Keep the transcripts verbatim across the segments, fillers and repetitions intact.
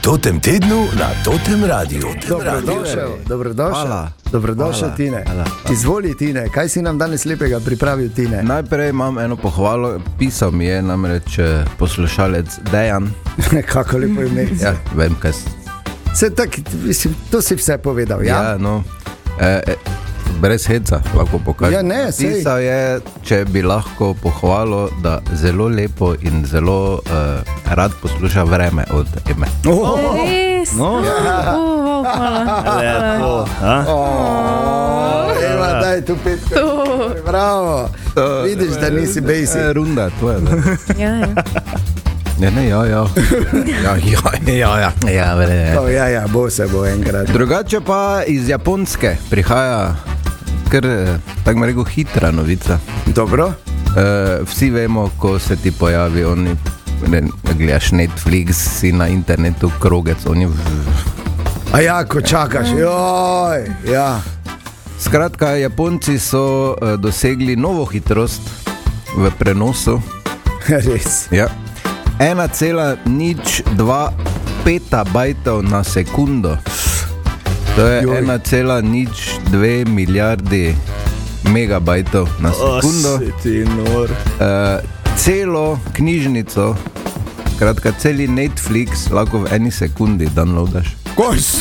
Totem tednu na Totem Radiu. Dobrodošel, dobrodošel, dobrodošel Tine. Hvala. Izvoli Tine, kaj si nam danes lepega pripravil Tine? Najprej imam eno pohvalo, pisal mi je namreč poslušalec Dejan. Kako lepo ime. Ja, vem, kaj si. Se tak, mislim, to si vse povedal, ja? Ja, no, e, e, brez heca lahko pokažem. Ja, ne, sej. Pisal je, če bi lahko pohvalo, da zelo lepo in zelo uh, rad posluša Vreme od Eme. Oh, Res? no, ja. Oh, hvala. Lepo, a? Oh, Eva, daj tu petko. To. Bravo. Vidiš, da nisi basic. E, runda, tvoja. Ja, ja. Ne, ne, ja, ja. Ja, ja, ja, ja. Ja, vre. Oh, ja, ja, bo se bo enkrat. Drugače pa iz Japonske prihaja kar, tako rekel, hitra novica. Dobro. E, vsi vemo, ko se ti pojavi, oni, ne, gledaš Netflix, si na internetu krogec, oni... A ja, ko čakaš, joj, ja. Skratka, Japonci so uh, dosegli novo hitrost v prenosu. Res. Ja. ena cela nič dva petabajtov na sekundo. To je Joj. ena cela nič dve milijardi megabajtov na sekundo. O, si ti nor. Uh, celo knjižnico, kratka, celi Netflix lahko v eni sekundi downloadaš. Kaj si?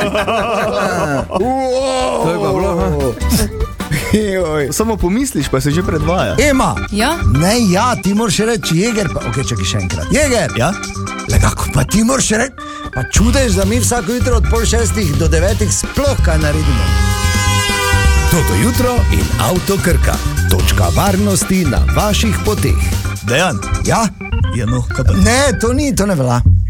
To je pa bilo, ha? Joj. Samo pomisliš, pa se že predvaja. Ema, Ja? ne, ja, ti moraš reči Jeger, pa ok, čakaj še enkrat. Jeger, Ja? le kako pa ti moraš reči, pa čudež, da mi vsako jutro od pol šestih do devetih sploh kaj naredimo. Toto jutro in Avto Krka. Točka varnosti na vaših poteh. Dejan? Ja? Ja, no, kaj pa? Ne, to ni, to ne velja.